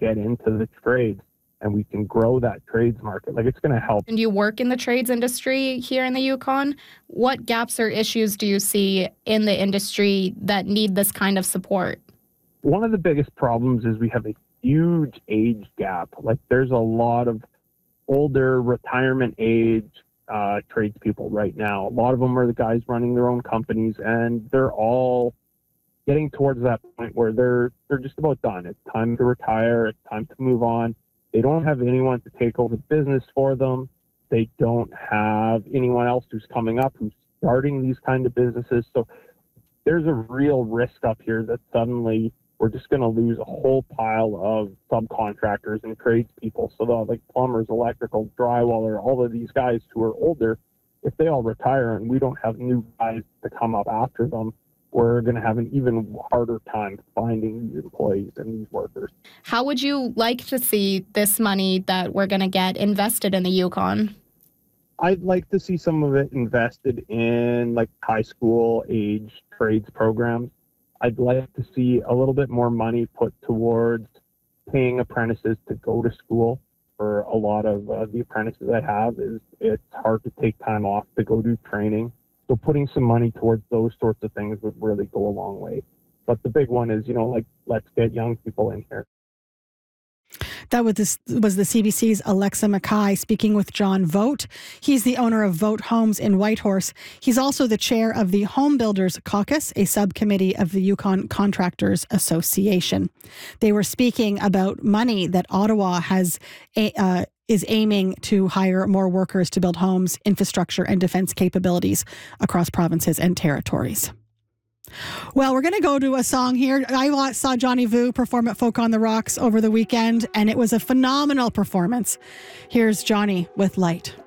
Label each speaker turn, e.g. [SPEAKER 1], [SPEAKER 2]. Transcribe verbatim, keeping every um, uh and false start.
[SPEAKER 1] get into the trades and we can grow that trades market. Like, it's going to help.
[SPEAKER 2] And you work in the trades industry here in the Yukon. What gaps or issues do you see in the industry that need this kind of support?
[SPEAKER 1] One of the biggest problems is we have a huge age gap. Like, there's a lot of older retirement age uh, tradespeople right now. A lot of them are the guys running their own companies, and they're all getting towards that point where they're they're just about done. It's time to retire. It's time to move on. They don't have anyone to take over business for them. They don't have anyone else who's coming up who's starting these kind of businesses. So there's a real risk up here that suddenly we're just going to lose a whole pile of subcontractors and tradespeople. So the, like plumbers, electrical, drywaller, all of these guys who are older, if they all retire and we don't have new guys to come up after them, we're going to have an even harder time finding these employees and these workers.
[SPEAKER 2] How would you like to see this money that we're going to get invested in the Yukon?
[SPEAKER 1] I'd like to see some of it invested in like high school age trades programs. I'd like to see a little bit more money put towards paying apprentices to go to school. For a lot of uh, the apprentices I have, is it's hard to take time off to go do training. So putting some money towards those sorts of things would really go a long way. But the big one is, you know, like, let's get young people in here.
[SPEAKER 3] That was, this, was the C B C's Alexa Mackay speaking with John Vogt. He's the owner of Vogt Homes in Whitehorse. He's also the chair of the Home Builders Caucus, a subcommittee of the Yukon Contractors Association. They were speaking about money that Ottawa has uh, is aiming to hire more workers to build homes, infrastructure, and defense capabilities across provinces and territories. Well, we're going to go to a song here. I saw Johnny Vu perform at Folk on the Rocks over the weekend, and it was a phenomenal performance. Here's Johnny with Light.